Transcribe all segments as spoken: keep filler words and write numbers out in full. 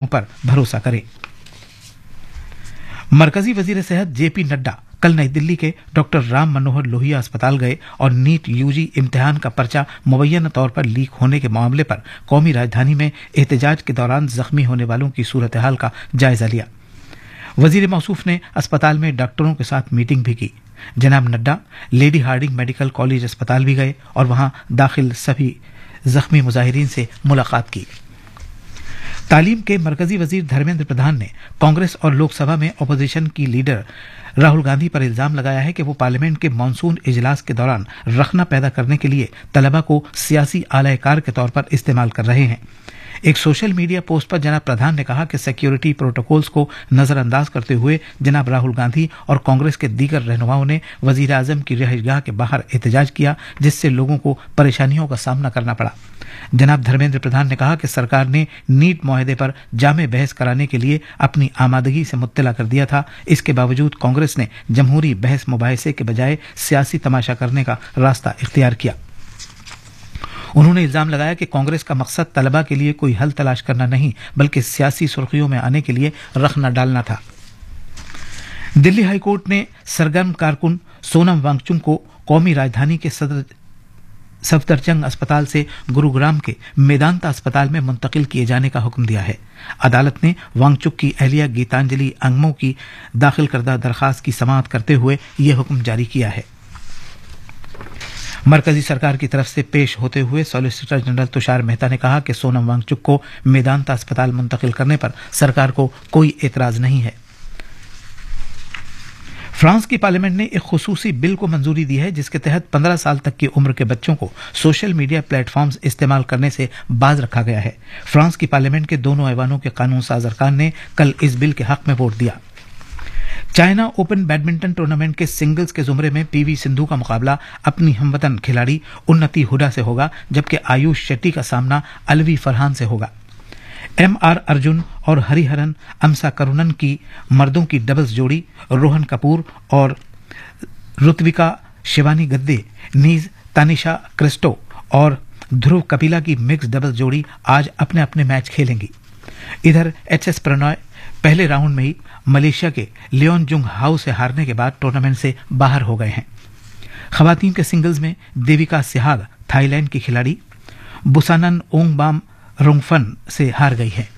पर भरोसा करें। मरकजी वजीर सेहत जेपी नड्डा कल नई दिल्ली के डॉक्टर राम मनोहर लोहिया अस्पताल गए और नीट यूजी इम्तिहान का पर्चा मुबैना तौर पर लीक होने के मामले पर कौमी राजधानी में एहतजाज के दौरान जख्मी होने वालों की सूरत हाल का जायजा लिया। वजीर मौसूफ ने अस्पताल में डॉक्टरों के साथ मीटिंग भी की। जनाब Nadda lady Hardinge medical college अस्पताल भी गए और वहां दाखिल सभी जख्मी मुजाहिरीन से मुलाकात की। तालीम के मरकजी वजीर धर्मेंद्र प्रधान ने कांग्रेस और लोकसभा में अपोजिशन की लीडर राहुल गांधी पर इल्जाम लगाया है कि वो पार्लियामेंट के मानसून इजलास के दौरान रखना पैदा करने के लिए तलबा को सियासी आलायकार के तौर पर इस्तेमाल कर रहे हैं। एक सोशल मीडिया पोस्ट पर जनाब प्रधान ने कहा कि सिक्योरिटी प्रोटोकॉल्स को नजरअंदाज करते हुए जनाब राहुल गांधी और कांग्रेस के दीगर रहनुमाओं ने वजीर आजम की रिहाइशगाह के बाहर एहतजाज किया, जिससे लोगों को परेशानियों का सामना करना पड़ा। जनाब धर्मेंद्र प्रधान ने कहा कि सरकार ने नीट मुआहदे पर जामे बहस कराने के लिए अपनी आमादगी से मुत्तला कर दिया था। इसके बावजूद कांग्रेस ने जमहूरी बहस मुबाहिसे के बजाय सियासी तमाशा करने का रास्ता इख्तियार किया। उन्होंने इल्जाम लगाया कि कांग्रेस का मकसद तलबा के लिए कोई हल तलाश करना नहीं बल्कि सियासी सुर्खियों में आने के लिए रखना डालना था। दिल्ली हाई कोर्ट ने सरगर्म कारकुन सोनम वांगचुक को कौमी राजधानी के सदर सफदरजंग अस्पताल से गुरुग्राम के मेदांता अस्पताल में मुंतकिल किए जाने का हुक्म दिया है। अदालत ने वांगचुक की अहलिया गीतांजलि अंगमो की दाखिल करदा दरखास्त की समाअत करते हुए यह हुक्म जारी किया है। मरकजी सरकार की तरफ से पेश होते हुए सॉलिसिटर जनरल तुषार मेहता ने कहा कि सोनम वांगचुक को मेदांता अस्पताल मुंतकिल करने पर सरकार को कोई एतराज नहीं है। फ्रांस की पार्लियामेंट ने एक खुसूसी बिल को मंजूरी दी है जिसके तहत पंद्रह साल तक की उम्र के बच्चों को सोशल मीडिया प्लेटफॉर्म्स इस्तेमाल करने से बाज रखा गया है। फ्रांस की पार्लियामेंट के दोनों ऐवानों के कानून साज अरकान ने कल इस बिल के हक में वोट दिया। चाइना ओपन बैडमिंटन टूर्नामेंट के सिंगल्स के जुमरे में पीवी सिंधु का मुकाबला अपनी हमवतन खिलाड़ी उन्नति हुडा से होगा, जबकि आयुष शेट्टी का सामना अलवी फरहान से होगा। एम आर अर्जुन और हरिहरन अमसा करुणन की मर्दों की डबल्स जोड़ी, रोहन कपूर और ऋत्विका शिवानी गद्दे, नीज तानिशा क्रिस्टो और ध्रुव कपिला की मिक्स डबल्स जोड़ी आज अपने अपने मैच खेलेंगी। इधर एच एस प्रणॉय पहले राउंड में ही मलेशिया के लियोन जुंग हाउ से हारने के बाद टूर्नामेंट से बाहर हो गए हैं। खवातीन के सिंगल्स में देविका सिहाग थाईलैंड की खिलाड़ी बुसानन ओंगबाम रुंगफन से हार गई है।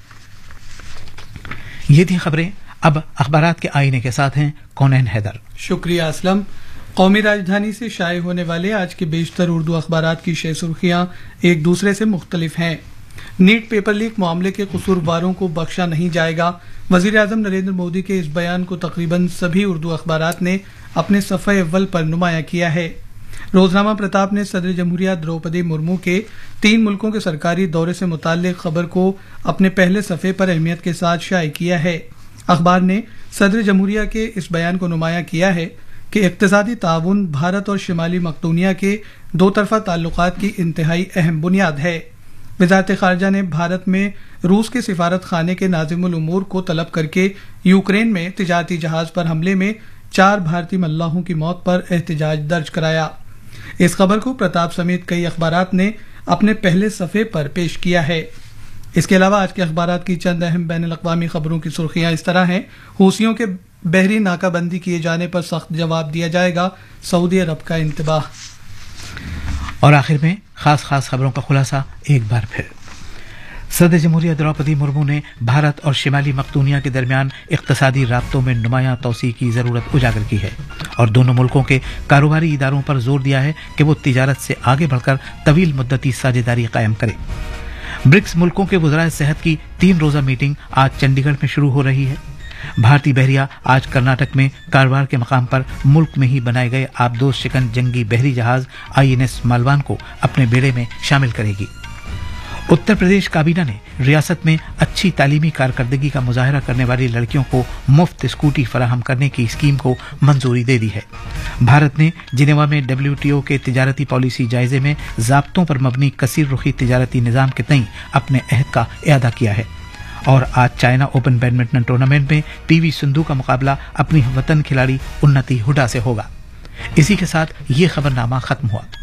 ये थी खबरें। अब अखबारात के आईने के साथ हैं कौनैन हैदर। शुक्रिया असलम। कौमी राजधानी से शाये होने वाले आज के बेशतर उर्दू अखबारात की शे सुर्खियां एक दूसरे से मुख्तलिफ हैं। नीट पेपर लीक मामले के कसूरवारों को बख्शा नहीं जाएगा। वजीर आजम नरेंद्र मोदी के इस बयान को तकरीबन सभी उर्दू अखबारात ने अपने सफ़े अव्वल पर नुमाया किया है। रोजनामा प्रताप ने सदर जमहूरिया द्रौपदी मुर्मू के तीन मुल्कों के सरकारी दौरे से मुताल्लिक खबर को अपने पहले सफ़े पर अहमियत के साथ शाये किया है। अखबार ने सदर जमहूरिया के इस बयान को नुमाया किया है कि इक्तिसादी ताउन भारत और शिमाली मकदूनिया के दो तरफा ताल्लुकात की इंतहाई अहम बुनियाद है। वजारत खारजा ने भारत में रूस के सिफारत खाने के नाजिमुल उमूर को तलब करके यूक्रेन में तिजारती जहाज पर हमले में चार भारतीय मल्लाहों की मौत पर एहतजाज दर्ज कराया। इस खबर को प्रताप समेत कई अखबारात ने अपने पहले सफ़े पर पेश किया है। इसके अलावा आज के अखबारात की चंद अहम बैन अल-अक़वामी खबरों की सुर्खियां इस तरह हैं। हूसियों के बहरी नाकाबंदी किए जाने पर सख्त जवाब दिया जाएगा, सऊदी अरब का इंतबाह। और आखिर में खास खास खबरों का खुलासा एक बार फिर। सदर जमहूरिया द्रौपदी मुर्मू ने भारत और शिमाली मकदूनिया के दरमियान इक्तिसादी राब्तों में नुमायां तौसी की जरूरत उजागर की है और दोनों मुल्कों के कारोबारी इदारों पर जोर दिया है कि वो तिजारत से आगे बढ़कर तवील मुद्दती साझेदारी कायम करें। ब्रिक्स मुल्कों के वज़राए सेहत की तीन रोजा मीटिंग आज चंडीगढ़ में शुरू हो रही है। भारतीय बहरिया आज कर्नाटक में कारवार के मकाम पर मुल्क में ही बनाए गए आबदोज शिकन जंगी बहरी जहाज आई एन एस मालवान को अपने बेड़े में शामिल करेगी। उत्तर प्रदेश काबीना ने रियासत में अच्छी तालीमी कारकर्दगी का मुजाहरा करने वाली लड़कियों को मुफ्त स्कूटी फराहम करने की स्कीम को मंजूरी दे दी है। भारत ने जिनेवा में डब्ल्यू टी ओ के तिजारती पॉलिसी जायजे में ज़ाब्तों पर मबनी कसीर रुखी तिजारती निज़ाम के तईं अपने अहद का इआदा किया है। और आज चाइना ओपन बैडमिंटन टूर्नामेंट में पीवी सिंधु का मुकाबला अपनी वतन खिलाड़ी उन्नति हुडा से होगा। इसी के साथ ये खबरनामा खत्म हुआ।